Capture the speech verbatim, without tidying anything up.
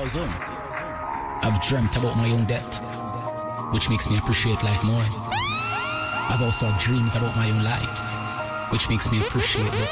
zone. I've dreamt about my own death, which makes me appreciate life more. I've also had dreams about my own life, which makes me appreciate the